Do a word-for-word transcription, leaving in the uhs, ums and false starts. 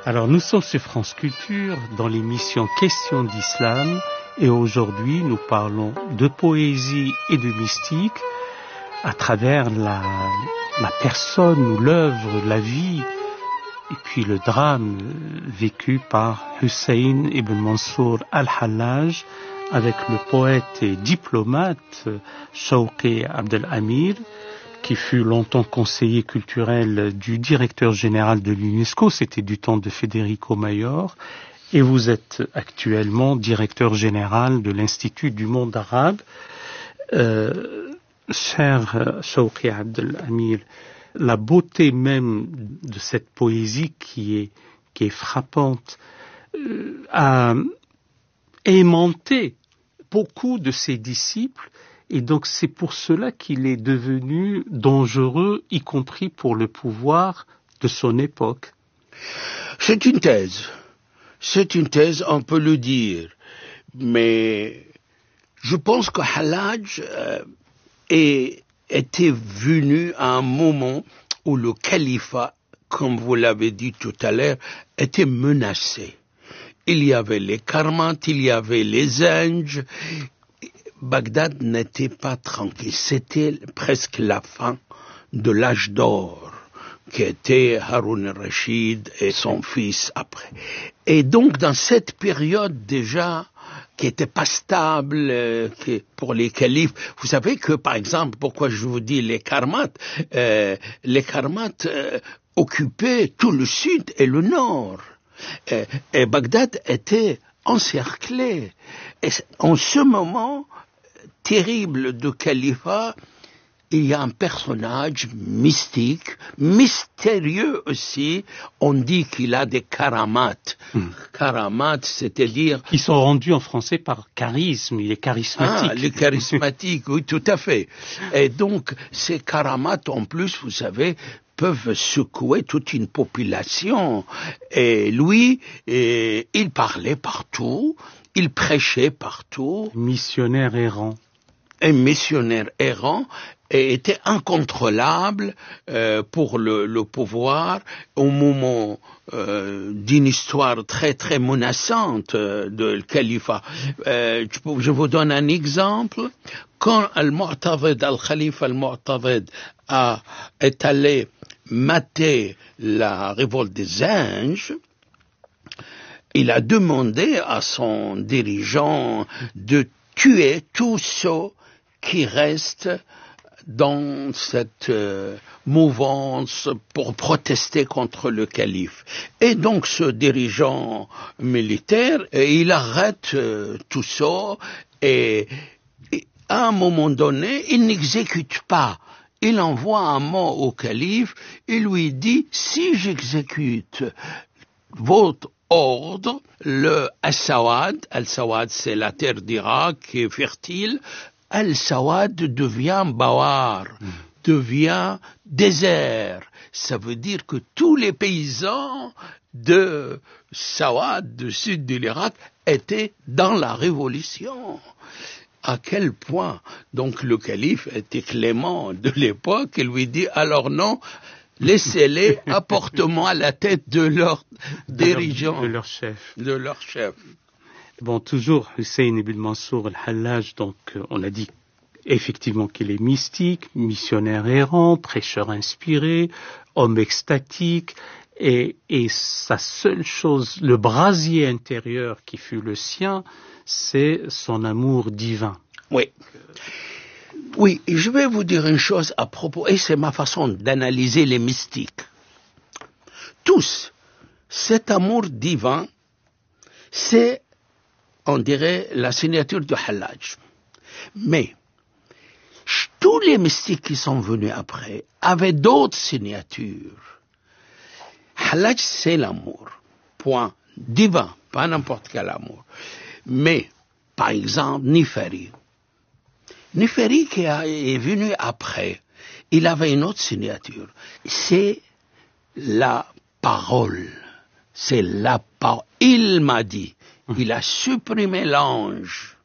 Alors nous sommes sur France Culture dans l'émission Questions d'Islam et aujourd'hui nous parlons de poésie et de mystique à travers la, la personne ou l'œuvre, la vie et puis le drame vécu par Hussein ibn Mansour al-Hallaj avec le poète et diplomate Shawqi Abdel Amir, qui fut longtemps conseiller culturel du directeur général de l'UNESCO, c'était du temps de Federico Mayor, et vous êtes actuellement directeur général de l'Institut du monde arabe. Euh, cher Shawqi Abdel Amir, la beauté même de cette poésie qui est, qui est frappante euh, a aimanté beaucoup de ses disciples. Et donc c'est pour cela qu'il est devenu dangereux, y compris pour le pouvoir de son époque. C'est une thèse. C'est une thèse, on peut le dire. Mais je pense que Hallaj euh, est, était venu à un moment où le califat, comme vous l'avez dit tout à l'heure, était menacé. Il y avait les Karmates, il y avait les Zinj. Bagdad n'était pas tranquille. C'était presque la fin de l'âge d'or, qui était Haroun al-Rachid et son fils après. Et donc, dans cette période déjà, qui était pas stable euh, qui, pour les califes, vous savez que, par exemple, pourquoi je vous dis les Karmates, euh, les Karmates euh, occupaient tout le sud et le nord. Et, et Bagdad était encerclé. Et en ce moment terrible de califat, il y a un personnage mystique, mystérieux aussi. On dit qu'il a des karamates. Hmm. Karamates, c'est-à-dire... Ils sont rendus en français par charisme, il est charismatique. Ah, les charismatiques, oui, tout à fait. Et donc, ces karamates, en plus, vous savez, peuvent secouer toute une population. Et lui, et, il parlait partout, il prêchait partout. Missionnaire errant. Un missionnaire errant et était incontrôlable euh, pour le, le pouvoir au moment euh, d'une histoire très très menaçante euh, de le califat. Euh, je, je vous donne un exemple. Quand Al-Mu'tawid, Al-Khalifa Al-Mu'tawid a, est allé mater la révolte des Zinj, il a demandé à son dirigeant de tuer tous ceux qui restent dans cette euh, mouvance pour protester contre le calife. Et donc ce dirigeant militaire, il arrête euh, tout ça et, et à un moment donné, il n'exécute pas. Il envoie un mot au calife, il lui dit, si j'exécute votre ordre, le Al-Sawad, Al-Sawad c'est la terre d'Irak qui est fertile, Al-Sawad devient bawar, mmh. devient désert. Ça veut dire que tous les paysans de Sawad, du sud de l'Irak, étaient dans la révolution. À quel point, donc, le calife était clément de l'époque et lui dit, alors non, laissez-les, apporte-moi à la tête de leur dirigeant. De leur chef. De leur chef. Bon, toujours Hussein ibn Mansour al-Hallaj, donc euh, on a dit effectivement qu'il est mystique, missionnaire errant, prêcheur inspiré, homme extatique, et, et sa seule chose, le brasier intérieur qui fut le sien, c'est son amour divin. Oui. Oui, et je vais vous dire une chose à propos, et c'est ma façon d'analyser les mystiques. Tous, cet amour divin, c'est, on dirait, la signature de Hallaj. Mais, tous les mystiques qui sont venus après avaient d'autres signatures. Hallaj, c'est l'amour. Point. Divin, pas n'importe quel amour. Mais, par exemple, Nifari. Nifari qui a, est venu après, il avait une autre signature. C'est la parole. C'est la parole. Il m'a dit. Il a supprimé l'ange.